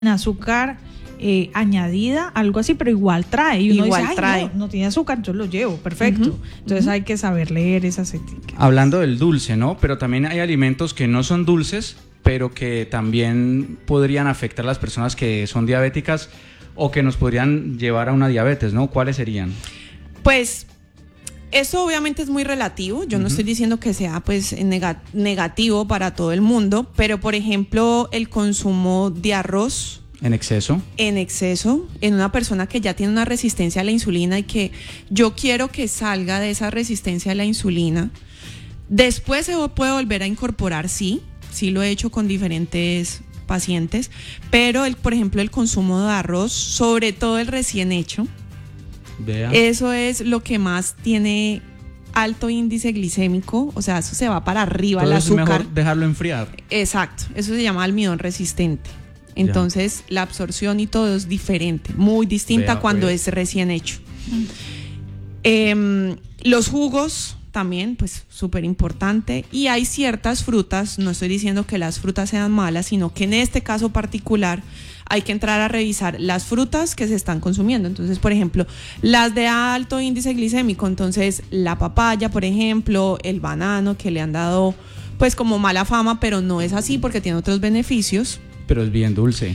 azúcar añadida, algo así, pero igual trae. Y uno igual dice, trae. No tiene azúcar, yo lo llevo, perfecto. Entonces hay que saber leer esas etiquetas. Hablando del dulce, ¿no? Pero también hay alimentos que no son dulces, pero que también podrían afectar a las personas que son diabéticas o que nos podrían llevar a una diabetes, ¿no? ¿Cuáles serían? Pues eso obviamente es muy relativo. Yo no estoy diciendo que sea pues negativo para todo el mundo, pero por ejemplo el consumo de arroz ¿En exceso? en exceso en una persona que ya tiene una resistencia a la insulina y que yo quiero que salga de esa resistencia a la insulina, después se puede volver a incorporar, sí lo he hecho con diferentes pacientes, pero por ejemplo el consumo de arroz, sobre todo el recién hecho, Vea. eso es lo que más tiene alto índice glicémico, o sea, eso se va para arriba, el azúcar. Es mejor dejarlo enfriar. Exacto, eso se llama almidón resistente. Entonces la absorción y todo es diferente, muy distinta cuando es recién hecho. Los jugos también, pues súper importante. Y hay ciertas frutas, no estoy diciendo que las frutas sean malas, sino que en este caso particular hay que entrar a revisar las frutas que se están consumiendo. Entonces, por ejemplo, las de alto índice glicémico, entonces la papaya, por ejemplo, el banano, que le han dado pues como mala fama, pero no es así porque tiene otros beneficios. Pero es bien dulce.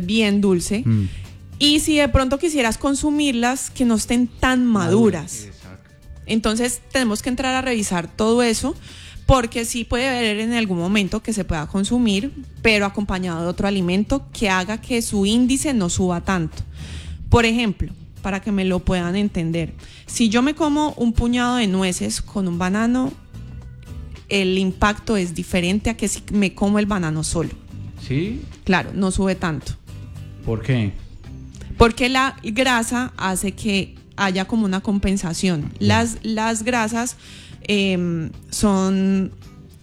Y si de pronto quisieras consumirlas, que no estén tan maduras. Entonces tenemos que entrar a revisar todo eso, porque sí puede haber en algún momento que se pueda consumir, pero acompañado de otro alimento que haga que su índice no suba tanto. Por ejemplo, para que me lo puedan entender, si yo me como un puñado de nueces con un banano, el impacto es diferente a que si me como el banano solo. ¿Sí? Claro, no sube tanto. ¿Por qué? Porque la grasa hace que haya como una compensación. Las grasas son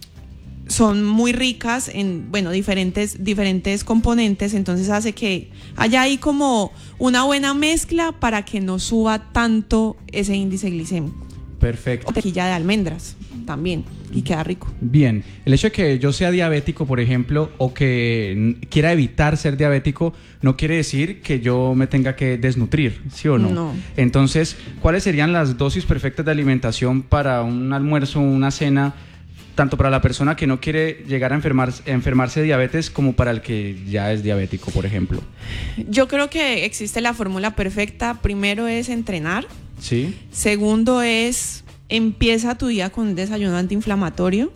muy ricas en, bueno, diferentes componentes, entonces hace que haya ahí como una buena mezcla para que no suba tanto ese índice glicémico. Perfecto. O tequilla de almendras también, y queda rico. Bien, el hecho de que yo sea diabético, por ejemplo, o que quiera evitar ser diabético, no quiere decir que yo me tenga que desnutrir, ¿sí o no? No. Entonces, ¿cuáles serían las dosis perfectas de alimentación para un almuerzo, una cena, tanto para la persona que no quiere llegar a enfermarse de diabetes como para el que ya es diabético, por ejemplo? Yo creo que existe la fórmula perfecta. Primero es entrenar. Sí. Segundo es, empieza tu día con un desayuno antiinflamatorio.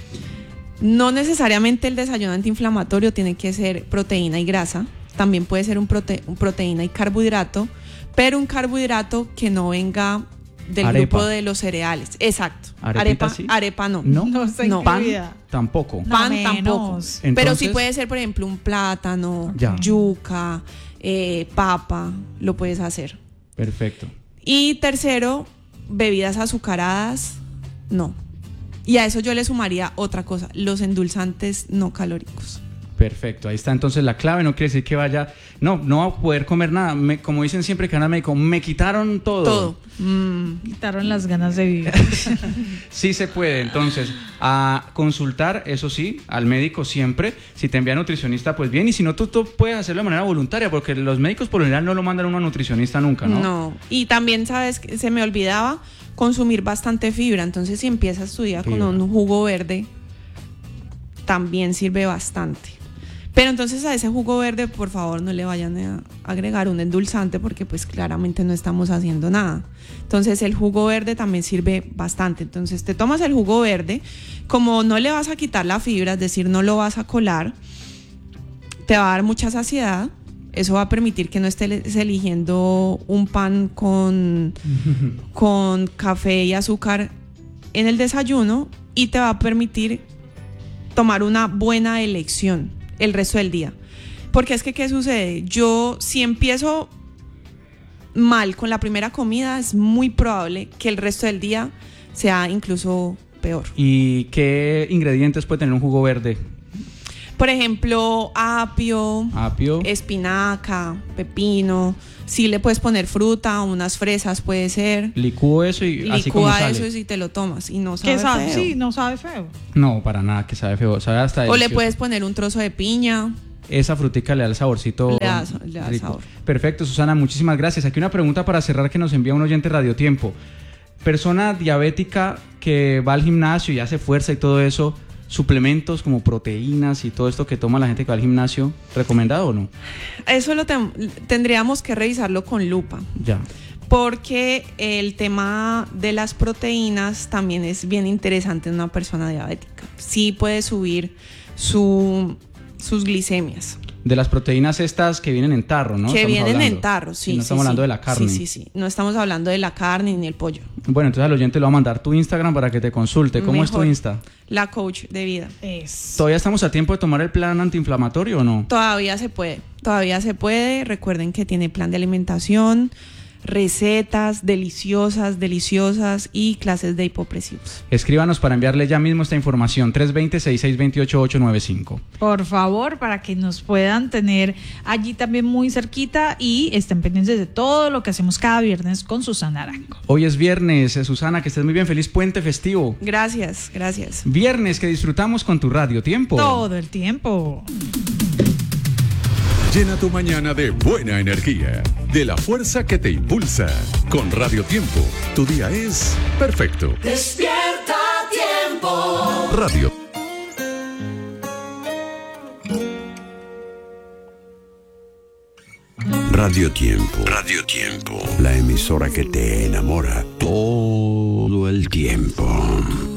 No necesariamente el desayuno antiinflamatorio tiene que ser proteína y grasa. También puede ser un proteína y carbohidrato, pero un carbohidrato que no venga del grupo de los cereales. Exacto. Arepa no. No. Pan tampoco. Pan tampoco. Entonces, pero sí puede ser, por ejemplo, un plátano, yuca, papa, lo puedes hacer. Perfecto. Y tercero, bebidas azucaradas, no. Y a eso yo le sumaría otra cosa, los endulzantes no calóricos. Perfecto, ahí está entonces la clave. No quiere decir que vaya, no va a poder comer nada. Como dicen siempre que van al médico, me quitaron todo. Quitaron las ganas de vivir. Sí se puede, entonces, a consultar, eso sí, al médico siempre. Si te envía nutricionista, pues bien, y si no, tú puedes hacerlo de manera voluntaria, porque los médicos por lo general no lo mandan a una nutricionista nunca, ¿no? No, y también, ¿sabes? Se me olvidaba consumir bastante fibra, entonces si empiezas tu día con un jugo verde, también sirve bastante. Pero entonces a ese jugo verde, por favor, no le vayan a agregar un endulzante, porque pues claramente no estamos haciendo nada. Entonces el jugo verde también sirve bastante. Entonces te tomas el jugo verde, como no le vas a quitar la fibra, es decir, no lo vas a colar, te va a dar mucha saciedad. Eso va a permitir que no estés eligiendo un pan con café y azúcar en el desayuno, y te va a permitir tomar una buena elección el resto del día. Porque es que, ¿qué sucede? Yo, si empiezo mal con la primera comida, es muy probable que el resto del día sea incluso peor. ¿Y qué ingredientes puede tener un jugo verde? Por ejemplo, apio, espinaca, pepino. Sí le puedes poner fruta, unas fresas puede ser. Licúo eso y así como sale. Licúa eso y te lo tomas y no sabe ¿Qué sabe? feo. Sí, no sabe feo. No, para nada, que sabe feo. Sabe hasta delicioso. O le puedes poner un trozo de piña. esa frutica le da el saborcito. Le da rico. sabor. Perfecto, Susana, muchísimas gracias. Aquí una pregunta para cerrar que nos envía un oyente Radio Tiempo. Persona diabética que va al gimnasio y hace fuerza y todo eso, suplementos como proteínas y todo esto que toma la gente que va al gimnasio, ¿recomendado o no? Eso tendríamos que revisarlo con lupa. Ya. Porque el tema de las proteínas también es bien interesante en una persona diabética. Sí puede subir sus glicemias. De las proteínas estas que vienen en tarro, ¿no? Que Estamos vienen hablando. en tarro, sí. Y no estamos hablando de la carne. Sí. No estamos hablando de la carne ni el pollo. Bueno, entonces al oyente le va a mandar tu Instagram para que te consulte. ¿Cómo es tu Mejor. Insta? La coach de vida. ¿Todavía estamos a tiempo de tomar el plan antiinflamatorio o no? Todavía se puede. Recuerden que tiene plan de alimentación, recetas deliciosas y clases de hipopresivos. Escríbanos para enviarle ya mismo esta información, 320-6628-895. Por favor, para que nos puedan tener allí también muy cerquita y estén pendientes de todo lo que hacemos cada viernes con Susana Arango. Hoy es viernes, Susana, que estés muy bien, feliz puente festivo. Gracias. Viernes que disfrutamos con tu Radio Tiempo. Todo el tiempo. Llena tu mañana de buena energía, de la fuerza que te impulsa. Con Radio Tiempo, tu día es perfecto. Despierta Tiempo. Radio. Radio Tiempo. Radio Tiempo. La emisora que te enamora todo el tiempo.